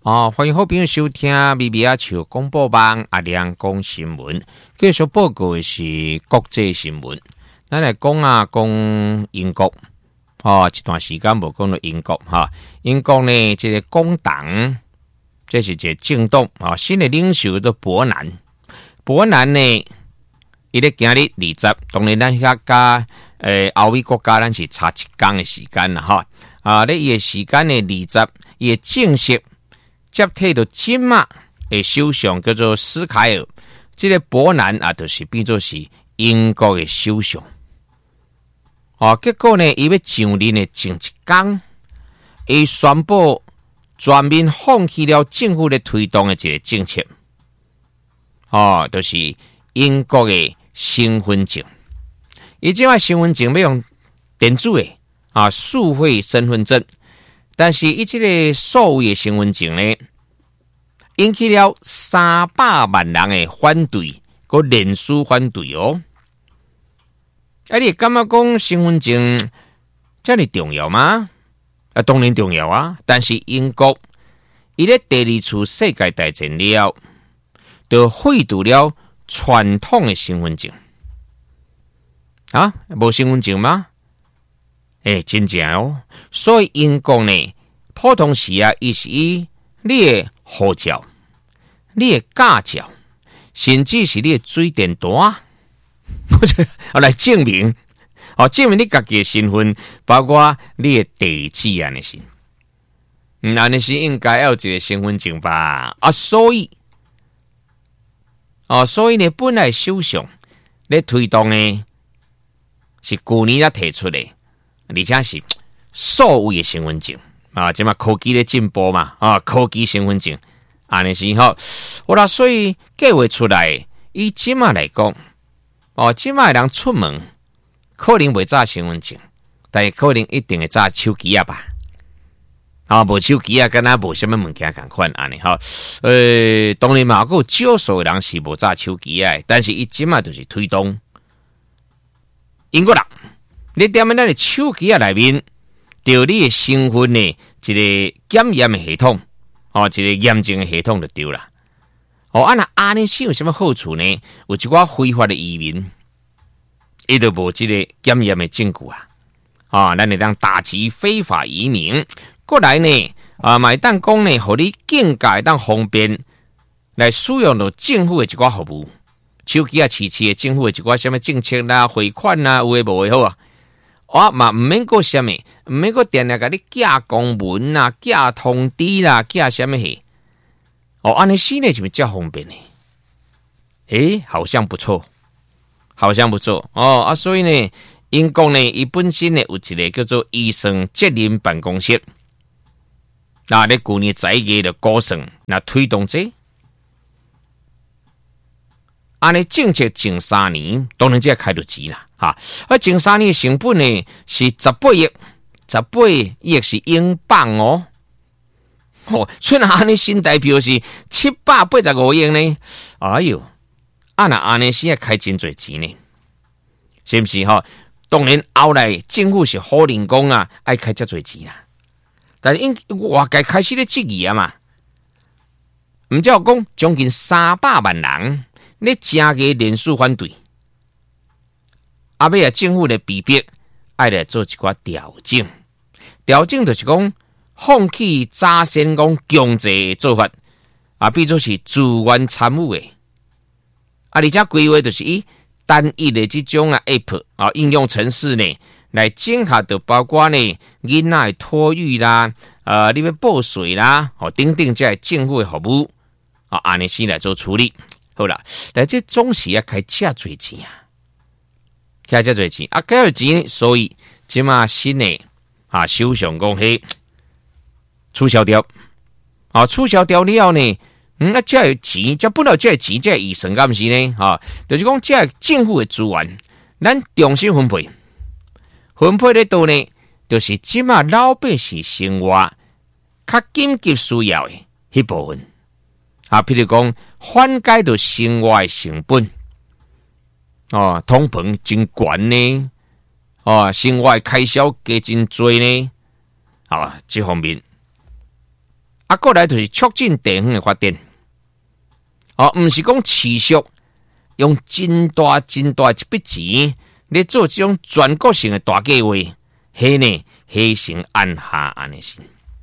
欢迎好朋友收听咪咪啊笑广播网阿亮讲新闻。继续报告的是国际新闻。咱来讲英国。一段时间无讲到英国英国呢，这个工党，这是一个政党新的领袖叫伯南。伯南呢，伊咧今日20，当然咱遐甲欧美国家咱是差一天的时间啦咧伊的时间呢20，伊正式接替到今嘛的首相叫做斯凯尔。这个伯南就是变作是英国的首相。结果呢，伊要上任的前一天，伊宣布全面放弃了政府的推动的一个政策，就是英国的身份证。伊即摆身份证要用电子的数位身份证，但是伊即个数位的身份证呢，引起了300万人的反对，佮连署反对哦。你感觉讲身份证这么重要吗？当然重要啊！但是英国伊咧第2次世界大战了，就废除了传统的身份证无身份证吗？真正哦。所以英国呢，普通时伊是以你的护照、你的驾照，甚至是你的水电单。来证明，证明你自己的身份，包括你的地址安尼是，安尼是应该要有一个身份证吧？所以呢，本来首相咧推动呢，是去年才提出的，而且是数位的身份证即嘛科技咧进步嘛，科技身份证安尼是好啦，所以计划出来，以即嘛来讲。即卖人出门可能袂揸身份证，但是可能一定会揸手机吧。无手机敢若无什么物件共款安尼当然嘛，还有少数的人是无揸手机但是伊即卖就是推动英国人，你踮在咱的手机内面，就你的身份的一个检验的系统，一个验证的系统就对啦。那安尼是有什么好处呢？有一寡非法的移民，伊就无这个检验的证据咱会当打击非法移民。过来呢，买当讲呢，互你更加当方便来使用到政府的一寡服务，手机市的政府的一寡什么政策啦、汇款啦，有诶无诶好嘛，毋免过什么，毋免过定定甲你寄公文啦、寄通知啦、寄什么去。安尼是呢，是不是较方便呢？好像不错，好像不错所以呢，英国呢，伊本身呢有一个叫做医生责任办公室，咧去年11月就高升，推动这，安尼政策前3年，当然这开到钱啦前3年的成本呢是18亿，18亿是英镑虽然安尼新台币是785亿呢，那安尼是开真侪钱呢，是不是当然后来政府是好人讲爱开遮侪钱啦，但是外界开始咧质疑嘛，毋只有讲将近300万人咧加个连署反对，尾政府咧逼迫，爱来做一寡调整，调整就是讲。放弃早先讲强制的做法比如是自愿参与的而且规划就是以单一的这种app 应用程式呢来整合到包括呢囡仔的托育啦你要报税啦等等这政府的服务安尼先来做处理好啦，但这总是要开遮侪钱开遮侪钱开了钱，所以即马新的首相讲嘿。取消掉取消掉了呢这有钱，这本来这钱这预算敢不是呢就是讲这政府的资源咱重新分配咧到呢就是即马老百姓生活较紧急需要的迄部分譬如讲缓解到生活的成本通膨真悬呢生活的开销加真多呢这方面过来就是促进地方的发展。毋是讲持续用真大一笔钱来做这种全国性的大计划，迄呢牺牲按下安尼是。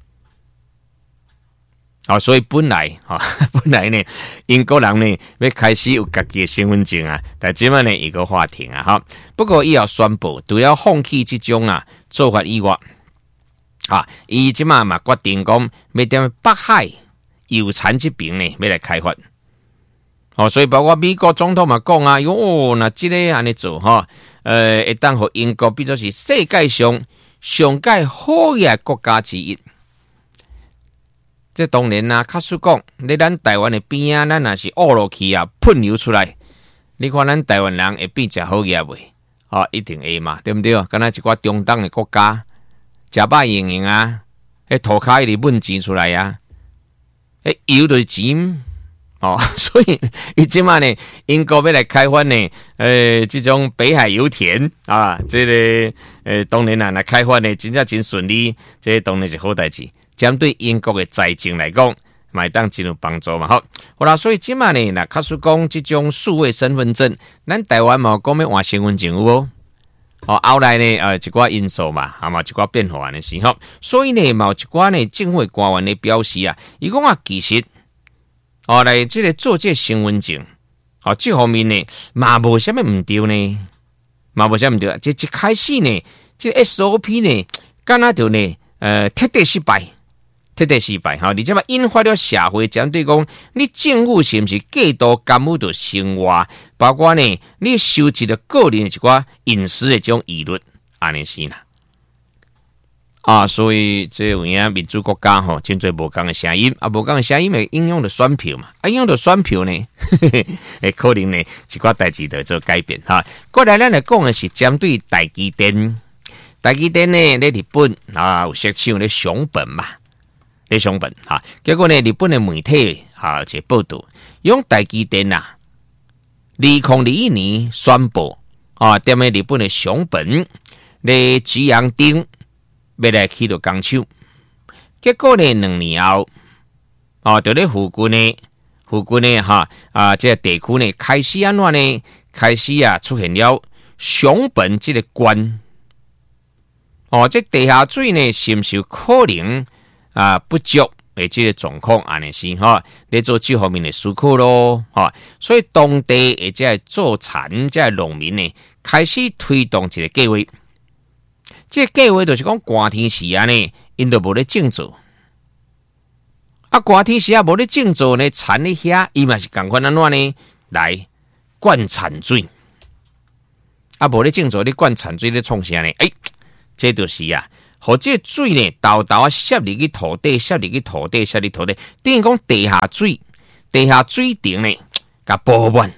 所以本来呢，英国人呢要开始有家己的身份证啊，但即摆呢一个话题啊不过伊要宣布，除了放弃这种做法以外，伊即摆嘛决定讲要踮北海有产这边呢要来开发。所以包括美国总统嘛讲那这个安尼做会当互英国变作是世界上上界好嘅国家之一。这当然假使讲你咱台湾的边咱若是挖落去喷流出来，你看咱台湾人会变食好嘢未？一定会嘛，对不对？敢若一寡中东的国家，食饱盈盈迄涂骹一直问钱出来油就是钱。所以伊即马呢，英国要来开发呢，这种北海油田这个当然来开发呢，真正真顺利，这当然是好代志。针对英国的财政来讲，会当真有帮助嘛。好啦，所以即马呢，若假使讲这种数位身份证，咱台湾嘛讲要换身份证有无？后来呢，一寡因素嘛，嘛一寡变化的时候，所以呢，有一寡呢政府官员的表示伊讲其实。来这个做这身份证，这方面呢，嘛无啥物唔对呢，嘛无啥物唔对。这一开始呢，这 SOP 呢，敢若就呢，彻底失败，而且嘛引发了社会针对讲，你政府是不是过度干预到生活，包括呢，你收集了个人的一寡隐私的这种议论，安尼是啦。所以这有影民主国家真侪无同的声音，无同的声音会影响到选票嘛，影响到选票呢，会可能呢一寡代志就做改变过来咱来讲的是针对台积电呢，在日本有设厂咧熊本嘛，咧熊本结果呢日本的媒体一报道，用台积电2021年宣布踮咧日本的熊本咧吉阳町。要来起到工厂，结果呢2年后，就咧附近呢，这个地区呢开始安怎呢？开始出现了熊本这个关，这地下水呢是不是可能不足的这个状况安尼是咧做这方面的思考咯所以当地的这做产这农民呢开始推动一个计划。这个计划就是讲寒天时呢，因都无咧种植。寒天时无咧种植呢，产咧遐，伊嘛是共款安怎呢？来灌产水。无咧种植咧灌产水咧创啥呢？这就是互这水呢，豆豆摄入去土地，等于讲地下水顶呢，甲保暖。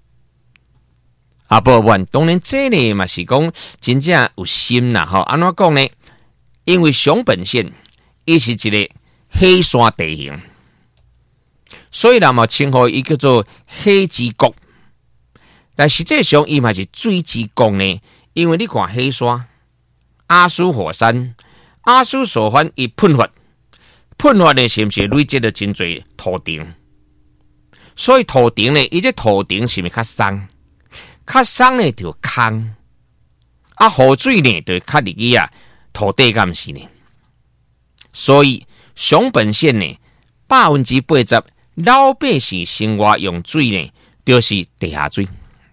保暖，当然这呢嘛是讲真正有心啦安怎讲呢？因为熊本县伊是一个火山地形，所以人嘛称呼伊叫做火之国。但实际上伊嘛是水之国呢，因为你看火山、阿苏火山、阿苏所反伊喷发呢，是不是累积了真侪土顶？所以土顶呢，伊这土顶是不是较松？较松呢就空，雨水呢就较入去土地敢是呢。所以熊本县呢，80%老百姓生活用水呢，就是地下水。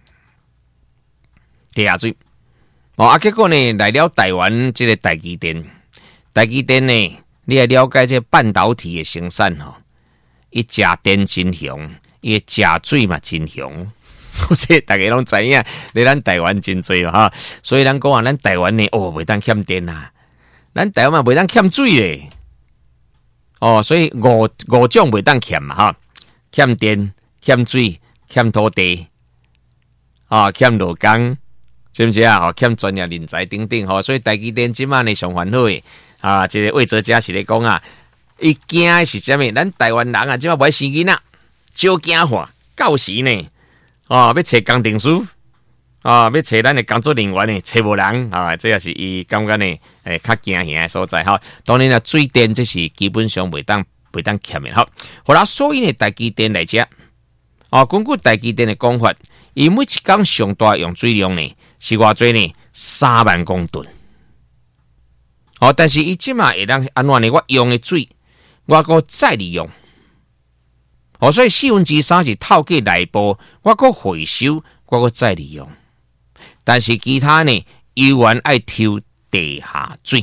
结果呢来了台湾这个台积电呢，你要了解这半导体的生产伊食电真雄，伊食水嘛真雄。这大家拢知影，你咱台湾真多所以咱讲咱台湾呢，袂当欠电咱台湾嘛袂当欠水咧，所以五种袂当欠嘛欠电、欠水、欠土地，欠劳工，是不是欠专业人才等等所以台积电即马呢上烦恼的这个魏哲家是咧讲伊惊是啥物？咱台湾人即马袂生囡仔，少惊话，到时呢。要找工程师要找咱的工作人员呢，找无人这也是伊感觉呢较惊吓的所在当然水电这是基本上袂袂当欠的吼。好啦，所以呢，台积电来讲，根据台积电的讲法，伊每一天上大用水量呢是偌济呢？3万公吨。但是伊即马会当安怎呢？我用的水，我搁再利用。所以3%是透过内部，我搁回收，我搁再利用。但是其他呢，依然爱抽地下水，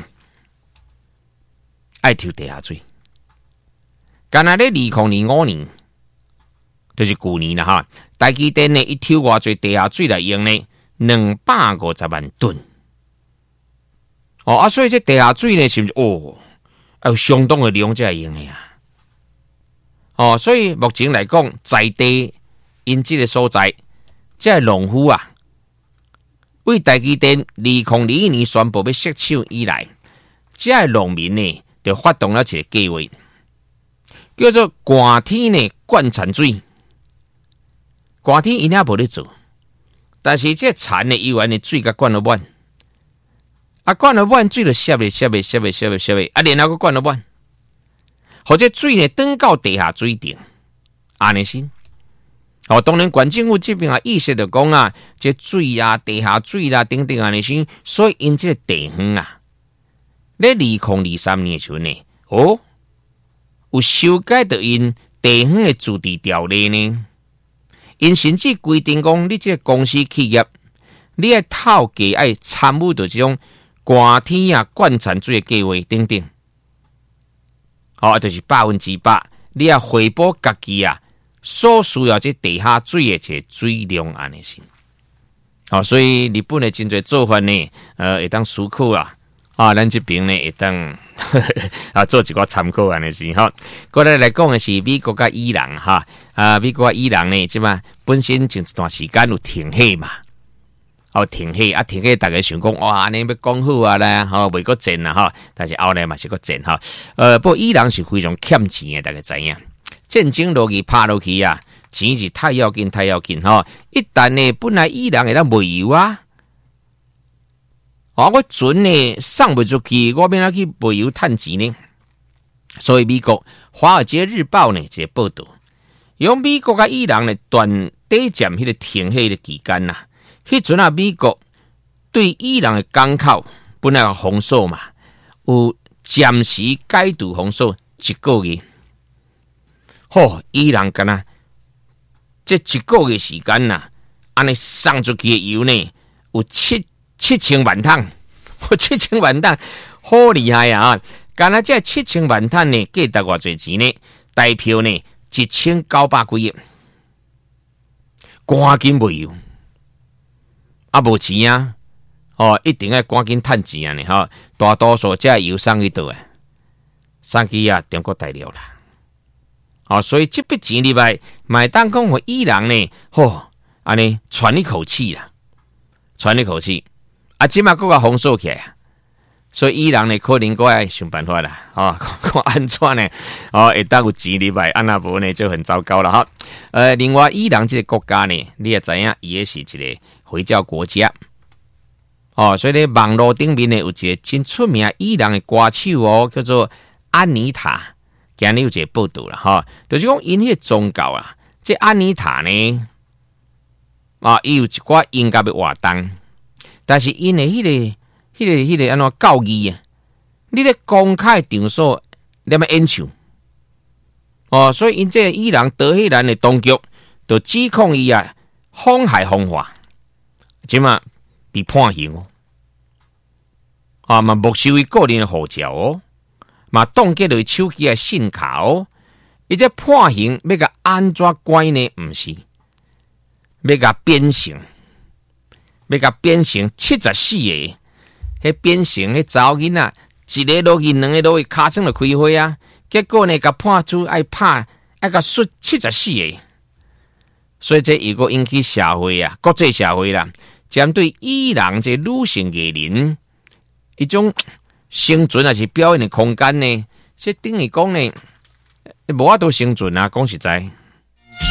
爱抽地下水。干那咧2025年，就是去年啦哈，台积电呢一抽偌济地下水来用呢，250万吨。所以这地下水呢，是不是有相当的量才会用的呀？所以目前来讲，在地因这个所在，这农夫啊，为台积电2021年宣布要设厂以来，这农民呢就发动了一个计划，叫做寒天呢灌田水。寒天因也无咧做，但是这田呢，依然的水甲灌了满。灌了满水就摄咧，然后个灌了满，或者水呢登到地下水顶，安尼先。当然，县政府这边意识就讲啊，这水啊、地下水啦、等等安尼先，所以因这个地方啊，咧2023年的时候呢，有修改到因地方的治地条例呢，因甚至规定讲，你这个公司企业，你要透过爱参与到这种。寒天啊，灌田水的计划等等，就是100%，你要回报家己啊，所需要这地下水的这水量安尼先。所以日本的真侪做法呢，会当思考啊，咱这边呢会当做一个参考安尼先哈。过来讲的是美国甲伊朗哈，美国甲伊朗呢，即嘛本身前一段时间有停火嘛。停火停火，大家想讲哇，安尼要讲好啊啦，袂个战啦哈，但是后来嘛是个战哈。不过伊朗是非常欠钱的，大家知影。战争落去拍落去啊，钱是太要紧哈。一旦呢，本来伊朗会当卖油啊，我船呢送不出去，我要去卖油赚钱呢。所以美国《华尔街日报》呢一个报道，用美国甲伊朗呢断底站迄个停火的期间呐。迄阵啊，美国对伊朗的港口本来有封锁嘛，有暂时解除封锁1个月。伊朗干呐，这1个月时间呐，安尼送出去的油呢，有7000万桶，7000万桶，好厉害啊！干呐，这7000万桶呢，计值偌济钱呢？代票呢，1900几亿，赶紧卖油。无钱啊！一定要赶紧赚钱啊！呢大多数这油送去倒啊，送去啊中国大陆啦。所以这笔钱入来，买当讲互伊朗呢，安尼喘一口气啦，喘一口气。即马搁个封锁起来，所以伊朗呢可能搁爱想办法啦。看安怎呢？会当有钱入来，安那无呢就很糟糕了哈。另外，伊朗这个国家呢，你也知影，伊也是一个回教国家。所以咧网络顶面呢有一个真出名伊朗的歌手叫做安妮塔，今日有一个报道啦就是讲因迄个宗教啊，这安妮塔呢，伊有一寡音乐的活动，但是因的迄个安怎教义啊，你咧公开场所你要演唱，所以因这伊朗德黑兰的当局就指控伊啊妨害风化，即嘛被判刑嘛没收伊个人的护照嘛冻结了伊手机的信卡伊这判刑要甲安怎关呢？毋是，要甲变成74个，迄变成迄查某囡仔，一个落去，两个落去，尻川就开花啊！结果呢，甲判处爱判，爱甲输74个，所以这如果引起社会啊，国际社会啦，针对伊朗这女性艺人一种生存还是表演的空间呢，这等于讲呢，无法度生存啊！讲实在。